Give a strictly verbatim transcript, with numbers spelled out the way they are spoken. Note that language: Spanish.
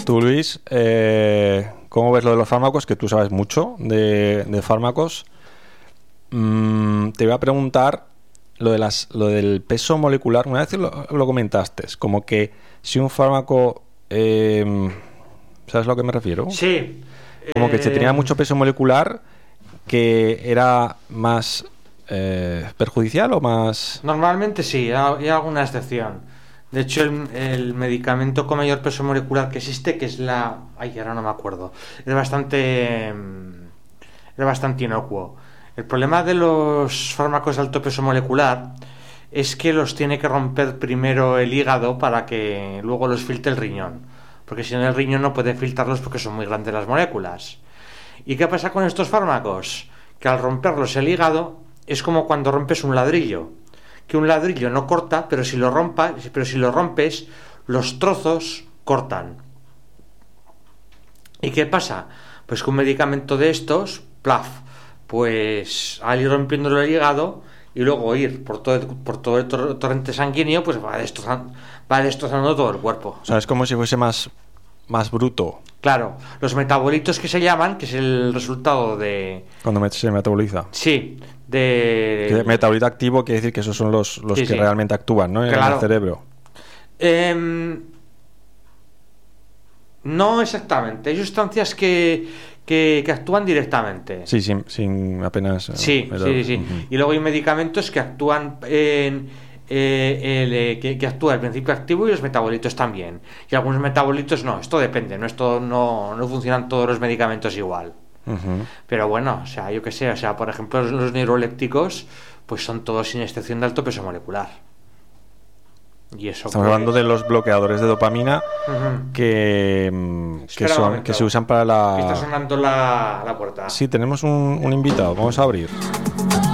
Tú, Luis, eh, ¿cómo ves lo de los fármacos? Que tú sabes mucho de, de fármacos. Mm, te iba a preguntar lo de las, lo del peso molecular. Una vez lo, lo comentaste, como que si un fármaco, eh, ¿sabes a lo que me refiero? Sí. Como que eh... se tenía mucho peso molecular, que era más eh, perjudicial o más... Normalmente sí, hay alguna excepción. De hecho, el, el medicamento con mayor peso molecular que existe, que es la... Ay, ahora no me acuerdo. Es bastante... Es bastante inocuo. El problema de los fármacos de alto peso molecular es que los tiene que romper primero el hígado para que luego los filtre el riñón. Porque si no, el riñón no puede filtrarlos porque son muy grandes las moléculas. ¿Y qué pasa con estos fármacos? Que al romperlos el hígado es como cuando rompes un ladrillo. Que un ladrillo no corta, pero si lo rompa, pero si lo rompes, los trozos cortan. ¿Y qué pasa? Pues que un medicamento de estos, plaf, pues al ir rompiéndolo el hígado y luego ir por todo el, por todo el tor- torrente sanguíneo, pues va destrozando, va destrozando todo el cuerpo. O sea, es como si fuese más, más bruto. Claro, los metabolitos que se llaman, que es el resultado de... Cuando se metaboliza. Sí, de... Que metabolito activo quiere decir que esos son los, los sí, que sí. realmente actúan, ¿no? En Claro. el cerebro. Eh, no exactamente. Hay sustancias que, que, que actúan directamente. Sí, sin, sin apenas... Sí, eh, sí, sí. uh-huh. Y luego hay medicamentos que actúan en... Eh, el, eh, que, que actúa el principio activo y los metabolitos también. Y algunos metabolitos no, esto depende, no, esto no, no funcionan todos los medicamentos igual. Uh-huh. Pero bueno, o sea, yo que sé, o sea, por ejemplo, los, los neurolépticos, pues son todos sin excepción de alto peso molecular. Y eso Estamos pues... hablando de los bloqueadores de dopamina uh-huh. que, que, son, que se usan para la... Está sonando la, la puerta. Sí, tenemos un, un invitado, vamos a abrir.